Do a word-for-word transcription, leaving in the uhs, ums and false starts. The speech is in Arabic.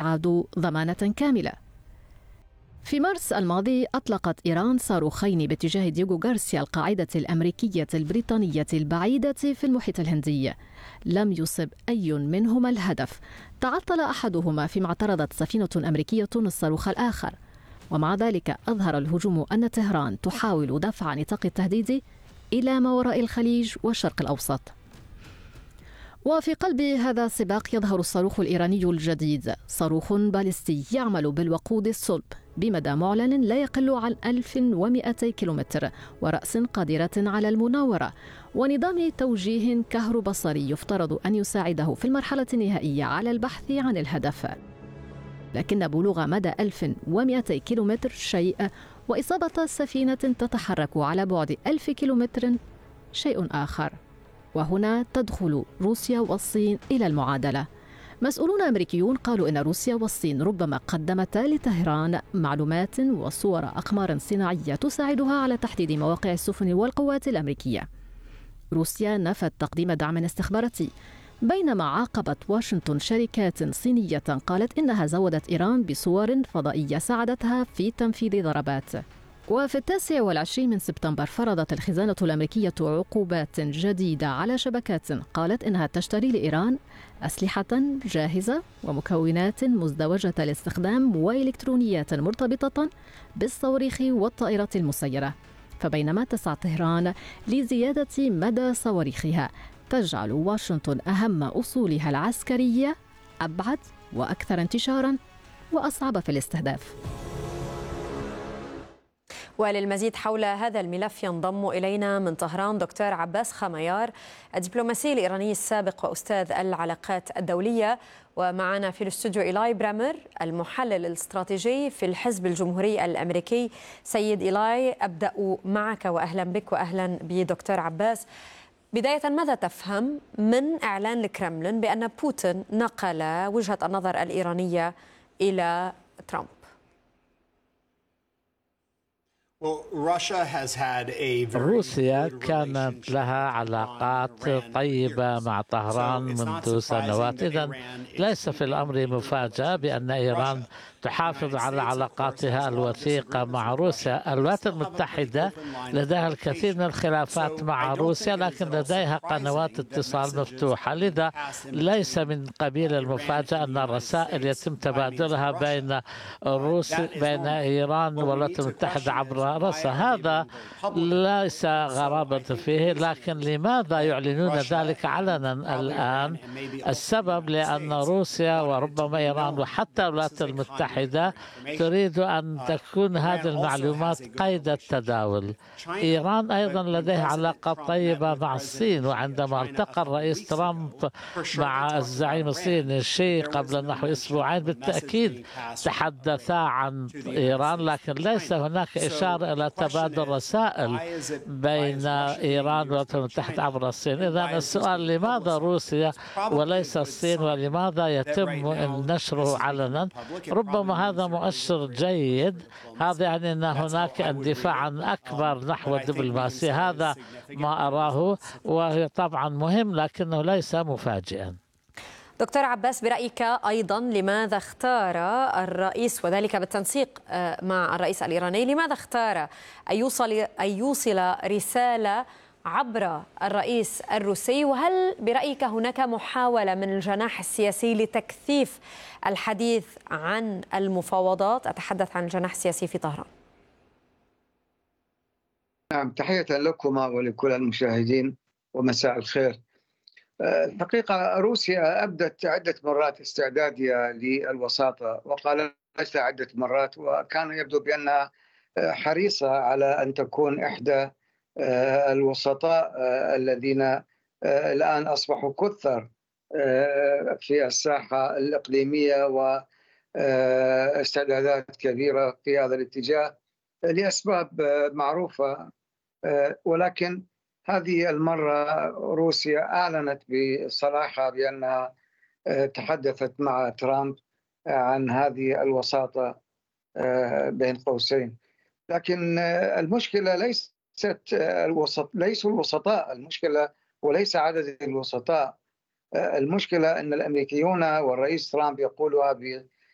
يعاد ضمانة كاملة. في مارس الماضي أطلقت إيران صاروخين باتجاه دييغو غارسيا القاعدة الأمريكية البريطانية البعيدة في المحيط الهندي. لم يصب أي منهما الهدف، تعطل أحدهما فيما اعترضت سفينة أمريكية الصاروخ الآخر، ومع ذلك أظهر الهجوم أن طهران تحاول دفع نطاق التهديد إلى ما وراء الخليج والشرق الأوسط. وفي قلب هذا السباق يظهر الصاروخ الإيراني الجديد، صاروخ باليستي يعمل بالوقود الصلب بمدى معلن لا يقل عن ألف ومئتي كيلومتر، ورأس قادرة على المناورة، ونظام توجيه كهروبصري يفترض أن يساعده في المرحلة النهائية على البحث عن الهدف. لكن بلوغ مدى ألف ومئتي كيلومتر شيء، وإصابة سفينة تتحرك على بعد ألف كيلومتر شيء آخر. وهنا تدخل روسيا والصين إلى المعادلة. مسؤولون أمريكيون قالوا إن روسيا والصين ربما قدمتا لطهران معلومات وصور أقمار صناعية تساعدها على تحديد مواقع السفن والقوات الأمريكية. روسيا نفت تقديم دعم استخباراتي، بينما عاقبت واشنطن شركات صينية قالت إنها زودت إيران بصور فضائية ساعدتها في تنفيذ ضربات. وفي التاسع والعشرين من سبتمبر فرضت الخزانة الأمريكية عقوبات جديدة على شبكات قالت إنها تشتري لإيران أسلحة جاهزة ومكونات مزدوجة الاستخدام وإلكترونيات مرتبطة بالصواريخ والطائرات المسيرة. فبينما تسعى طهران لزيادة مدى صواريخها، تجعل واشنطن أهم أصولها العسكرية أبعد وأكثر انتشارا وأصعب في الاستهداف. وللمزيد حول هذا الملف ينضم إلينا من طهران دكتور عباس خميار، الدبلوماسي الإيراني السابق وأستاذ العلاقات الدولية، ومعنا في الاستوديو إيلاي برامر المحلل الاستراتيجي في الحزب الجمهوري الأمريكي. سيد إيلاي، أبدأ معك وأهلا بك وأهلا بدكتور عباس. بداية، ماذا تفهم من إعلان الكرملين بأن بوتين نقل وجهة النظر الإيرانية إلى ترامب؟ روسيا كانت لها علاقات طيبة مع طهران منذ سنوات، إذن ليس في الأمر مفاجأة بأن إيران تحافظ على علاقاتها الوثيقة مع روسيا. الولايات المتحدة لديها الكثير من الخلافات مع روسيا، لكن لديها قنوات اتصال مفتوحة، لذا ليس من قبيل المفاجأة أن الرسائل يتم تبادلها بين روسيا بين إيران والولايات المتحدة عبر رأسها. هذا ليس غرابة فيه، لكن لماذا يعلنون ذلك علنا الآن؟ السبب لأن روسيا وربما إيران وحتى الولايات المتحدة تريد أن تكون هذه المعلومات قيد التداول. إيران أيضا لديها علاقة طيبة مع الصين، وعندما التقى الرئيس ترامب مع الزعيم الصيني شي قبل نحو أسبوعين بالتأكيد تحدثا عن إيران، لكن ليس هناك إشارة إلى تبادل رسائل بين إيران والولايات المتحدة عبر الصين. إذن السؤال، لماذا روسيا وليس الصين، ولماذا يتم نشره علنا؟ ربما هذا مؤشر جيد، هذا يعني أن هناك اندفاع أكبر نحو الدبلوماسية. هذا ما أراه، وهو طبعا مهم لكنه ليس مفاجئا. دكتور عباس، برأيك أيضا لماذا اختار الرئيس، وذلك بالتنسيق مع الرئيس الإيراني، لماذا اختار أن يوصل أن يوصل رسالة عبر الرئيس الروسي؟ وهل برأيك هناك محاولة من الجناح السياسي لتكثيف الحديث عن المفاوضات؟ أتحدث عن الجناح السياسي في طهران. نعم، تحية لكما ولكل المشاهدين ومساء الخير. الحقيقة روسيا أبدت عدة مرات استعدادها للوساطة، وقالت عدة مرات، وكان يبدو بأنها حريصة على أن تكون إحدى الوسطاء الذين الآن أصبحوا كثر في الساحة الإقليمية، واستعدادات كبيرة في هذا الاتجاه لأسباب معروفة. ولكن هذه المرة روسيا أعلنت بصراحة بأنها تحدثت مع ترامب عن هذه الوساطة بين قوسين. لكن المشكلة ليست الوسط، ليسوا الوسطاء، المشكلة وليس عدد الوسطاء. المشكلة أن الأمريكيون والرئيس ترامب يقولها